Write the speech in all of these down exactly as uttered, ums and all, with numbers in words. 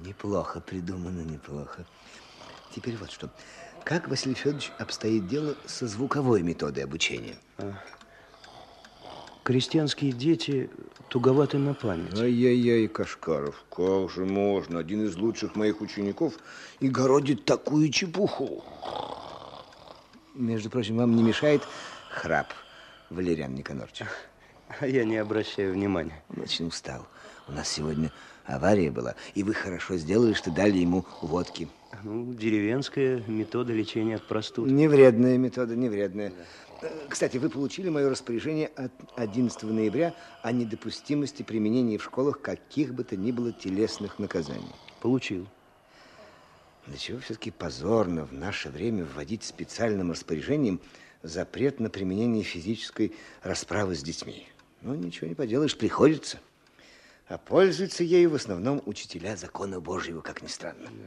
Неплохо придумано, неплохо. Теперь вот что. Как, Василий Федорович, обстоит дело со звуковой методой обучения? А, крестьянские дети туговаты на память. Ай-яй-яй, Кашкаров, как же можно? Один из лучших моих учеников и городит такую чепуху. Между прочим, вам не мешает храп, Валериан Никонорович? А я не обращаю внимания. Он очень устал. У нас сегодня авария была, и вы хорошо сделали, что дали ему водки. Ну, деревенская метода лечения от простуд. Не вредная метода, не вредная. Да. Кстати, вы получили мое распоряжение от одиннадцатого ноября о недопустимости применения в школах каких бы то ни было телесных наказаний. Получил. Для чего все-таки позорно в наше время вводить специальным распоряжением запрет на применение физической расправы с детьми? Ну, ничего не поделаешь, приходится. А пользуются ею в основном учителя закона Божьего, как ни странно. Да.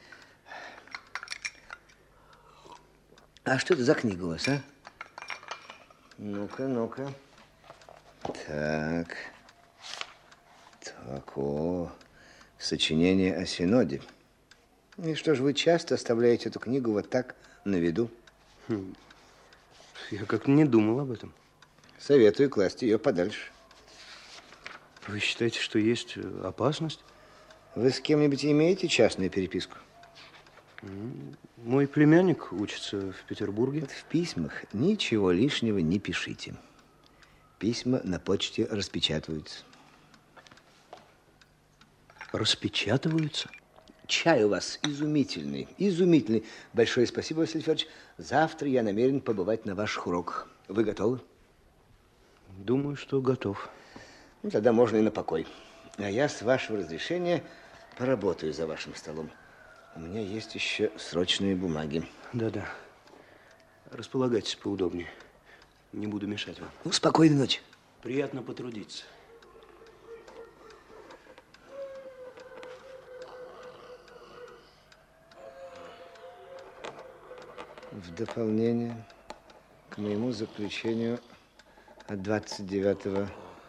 А что это за книга у вас, а? Ну-ка, ну-ка. Так. Так, о, сочинение о Синоде. И что же вы часто оставляете эту книгу вот так на виду? Хм. Я как-то не думал об этом. Советую класть ее подальше. Вы считаете, что есть опасность? Вы с кем-нибудь имеете частную переписку? Мой племянник учится в Петербурге. Вот в письмах ничего лишнего не пишите. Письма на почте распечатываются. Распечатываются? Чай у вас изумительный, изумительный. Большое спасибо, Василий Федорович. Завтра я намерен побывать на ваших уроках. Вы готовы? Думаю, что готов. Ну, тогда можно и на покой. А я, с вашего разрешения, поработаю за вашим столом. У меня есть еще срочные бумаги. Да-да. Располагайтесь поудобнее. Не буду мешать вам. Ну, спокойной ночи. Приятно потрудиться. В дополнение к моему заключению от двадцать девятого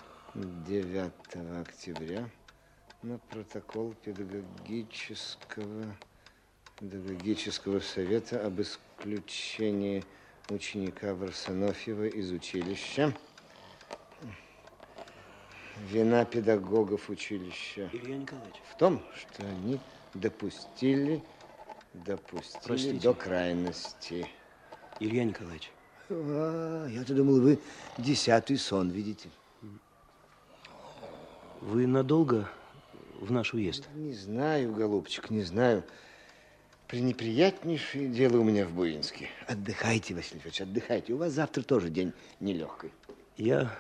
октября на протокол педагогического, педагогического совета об исключении ученика Варсонофьева из училища. Вина педагогов училища Илья Николаевич. в том, что они допустили, допустили Простите. до крайности. Илья Николаевич. А, я-то думал, вы десятый сон видите. Вы надолго в наш уезд? Не знаю, голубчик, не знаю. Пренеприятнейшее дело у меня в Буинске. Отдыхайте, Василий Федорович, отдыхайте. У вас завтра тоже день нелегкий. Я...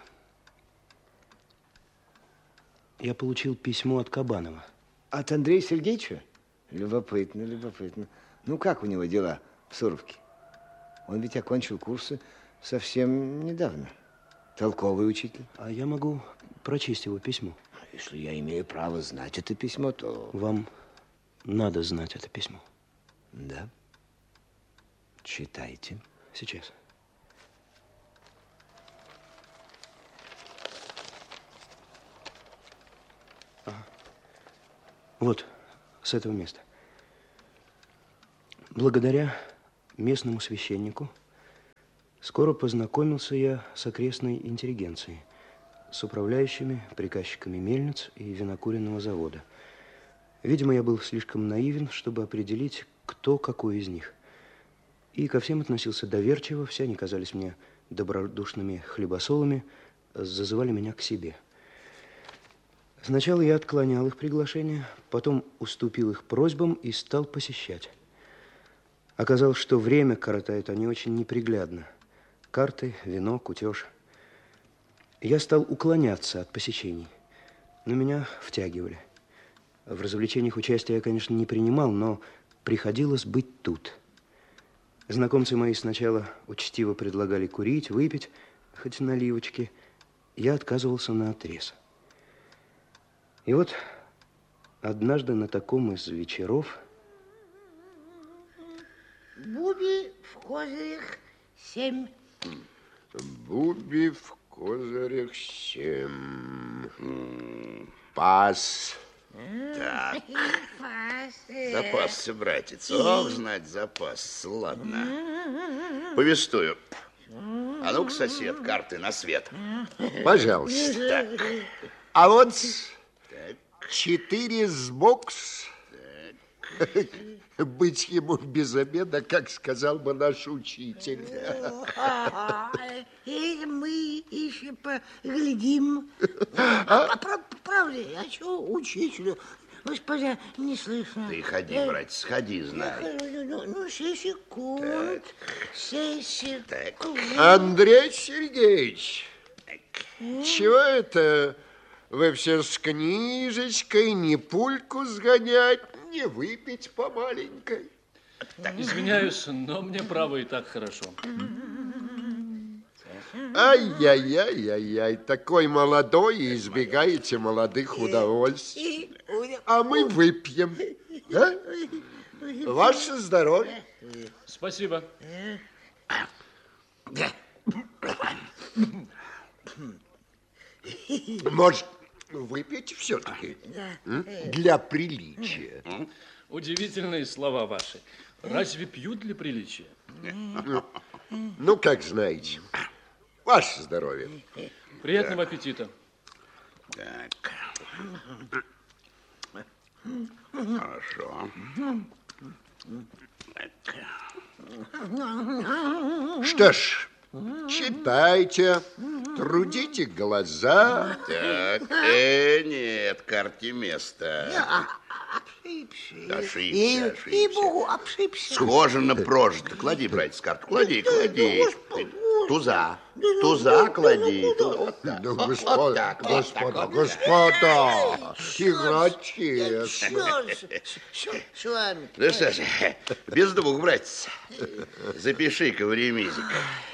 Я получил письмо от Кабанова. От Андрея Сергеевича? Любопытно, любопытно. Ну, как у него дела в Суровке? Он ведь окончил курсы совсем недавно. Толковый учитель. А я могу прочесть его письмо. Если я имею право знать это письмо, то... Вам надо знать это письмо. Да. Читайте. Сейчас. Ага. Вот, с этого места. Благодаря местному священнику скоро познакомился я с окрестной интеллигенцией, с управляющими, приказчиками мельниц и винокуренного завода. Видимо, я был слишком наивен, чтобы определить, кто какой из них. И ко всем относился доверчиво, все они казались мне добродушными хлебосолами, зазывали меня к себе. Сначала я отклонял их приглашения, потом уступил их просьбам и стал посещать. Оказалось, что время коротают они очень неприглядно. Карты, вино, кутеж. Я стал уклоняться от посещений, но меня втягивали. В развлечениях участия я, конечно, не принимал, но приходилось быть тут. Знакомцы мои сначала учтиво предлагали курить, выпить, хоть наливочки. Я отказывался наотрез. И вот однажды на таком из вечеров... Буби в козырях семь. Буби в козырях семь. Пас Так. Запасся, братец. Ох, знать запас. Ладно. Повествую. А ну-ка, сосед, карты на свет. Пожалуйста. Так. А вот Так. четыре с бокс. Быть ему без обеда, как сказал бы наш учитель. И мы еще поглядим. А, правда, а что учителю? Господа, не слышно. Ты ходи, братец, ходи, знай. Ну, ну, семь секунд. Семь секунд. Так. Андрей Сергеевич, чего это вы все с книжечкой, не пульку сгонять, не выпить по маленькой? Извиняюсь, но мне право и так хорошо. Ай-яй-яй-яй-яй, такой молодой и избегаете молодых удовольствий. А мы выпьем. А? Ваше здоровье. Спасибо. Может, выпить все-таки? Для приличия. Удивительные слова ваши. Разве пьют для приличия? Ну, как знаете. Ваше здоровье. Приятного аппетита. Так. Хорошо. Так. Что ж, читайте, трудите глаза. Так, э, нет, карте место. Ошибся, И ошибся. богу, обшибся. Схоже на прожито. Клади, братец, карту. Клади, клади. Туза. Туза клади. Туза. Вот так. Да, Вот господа, так, вот господа, так, вот. господа, играть честно. Что с вами? Ну что ж, без двух, братец. Запиши-ка в ремизик.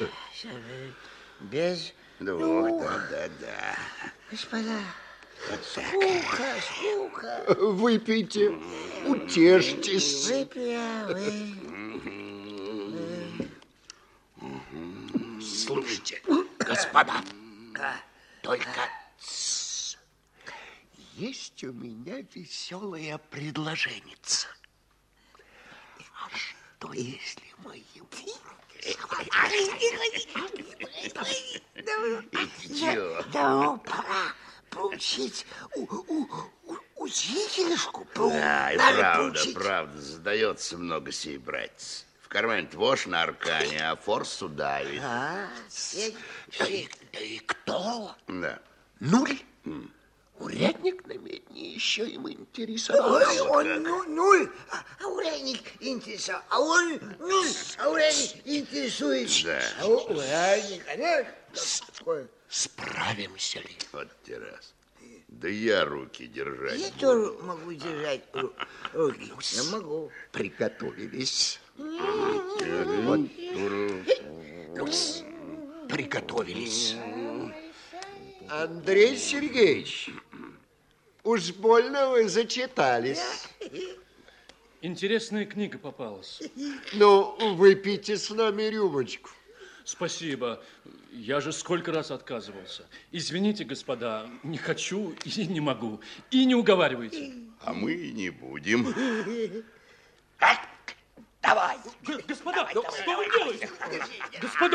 Без Двух, да, да, да. господа. Скука, скука. Выпейте, утешьтесь. Выпьем. Слушайте, господа, только тс. Есть у меня веселая предложенница. А что, если мы ему... Чего? Давно пора получить у, у, у, учительскую. Да, и Надо правда, получить. правда, задается много сей, братец. В кармане вошь на аркане, а форсу давит. А, э, Да и, да и кто? Да. Нуль? Урядник на медне еще им Ой, интересовался. он ну- нуль, а, а урядник интересовал, а он нуль, а урядник интересует. Да. А у- урядник, конечно, такое. Справимся ли? Вот те раз. Да я руки держать. Я тоже могу держать ру- руки, я могу. Приготовились. Вот. Ну-с, приготовились. Андрей Сергеевич, уж больно вы зачитались. Интересная книга попалась. Ну, выпейте с нами рюмочку. Спасибо. Я же сколько раз отказывался. Извините, господа, не хочу и не могу. И не уговаривайте. А мы и не будем. Давай. Господа, что вы делаете? Господа!